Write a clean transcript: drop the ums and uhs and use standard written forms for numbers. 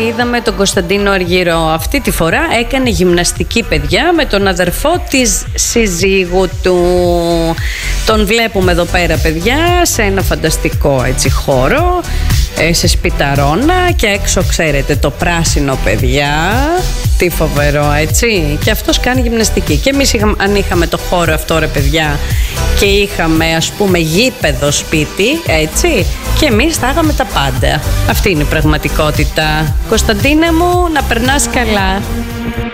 είδαμε τον Κωνσταντίνο Αργυρό. Αυτή τη φορά έκανε γυμναστική, παιδιά, με τον αδερφό της συζύγου του. Τον βλέπουμε εδώ πέρα, παιδιά, σε ένα φανταστικό έτσι χώρο, σε σπιταρόνα, και έξω ξέρετε το πράσινο, παιδιά, τι φοβερό, έτσι. Και αυτός κάνει γυμναστική. Και εμείς αν είχαμε το χώρο αυτό, ρε παιδιά, και είχαμε ας πούμε γήπεδο σπίτι, έτσι, και εμείς θα είχαμε τα πάντα. Αυτή είναι η πραγματικότητα. Κωνσταντίνα μου, να περνάς καλά.